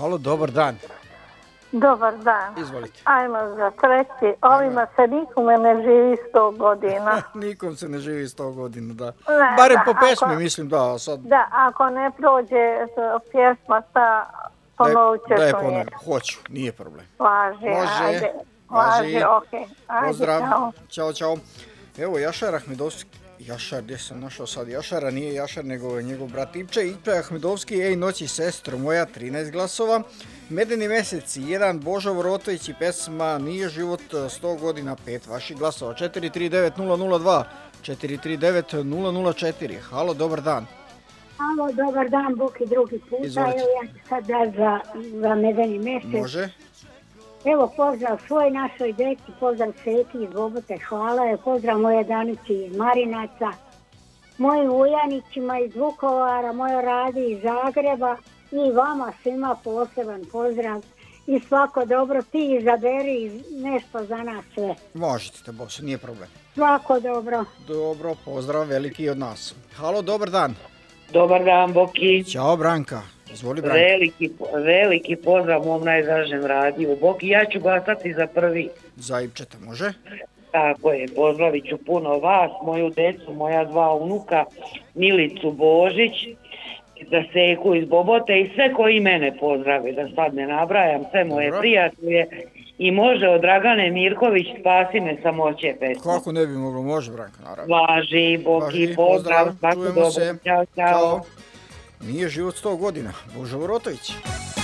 Halo, dobar dan. Dobar dan. Izvolite. Ajmo za treći. Ovima se nikome ne živi 100 godina. Nikom se ne živi 100 godina, da. Ne, Barem da, po pesmi, mislim, da. Sad, Da, ako ne prođe pjesma ta, ponovit ćeš da je mi. ponovim. Hoću, nije problem. Važi, Može, ajde. važi. Okej. Ajde, Pozdrav. čao. Ćao. Evo, Jašar Ahmedovski. Jašar, gdje sam našao sad Jašara? Nije Jašar, nego je njegov brat Ipče. Ipče Ahmedovski, ej noći sestro moja, 13 glasova. Medeni mjeseci, 1, Božo Vorotović i pesma Nije život 100 godina, 5 vaših glasova. 439 002, 439 004. Halo, dobar dan. Halo, dobar dan, Bog i drugi puta. Izvolite. Evo ja ću sad dati za medeni mjesec. Može? Evo pozdrav svoj našoj deci, pozdrav Seki iz Bobote, hvala je, pozdrav moje Danici iz Marinaca, mojim Ujanićima iz Vukovara, moje Radi iz Zagreba i vama svima poseban pozdrav i svako dobro, ti izaberi nešto za nas sve. Možete, boss, nije problem. Svako dobro. Dobro, pozdrav veliki od nas. Halo, dobar dan. Dobar dan, Boki. Ćao, Branka. Izvoli, Branka. Veliki pozdrav mom najdražem radiju. Boki, ja ću glasati za prvi. Za Ipčeta, može? Tako je, pozdravit ću puno vas, moju decu, moja 2 unuka, Milicu Božić, za Seku iz Bobote i sve koji mene pozdrave, da sad ne nabrajam, sve moje Dobro. prijatelje. I može od Dragane Mirković Spasi me samoće pesma. Kako ne bi moglo, može, Branka, naravno. Važi, Boki, Važi, pozdrav, svako čujemo dobro. se. Ćao. Nije život 100 godina. Božo Vorotović.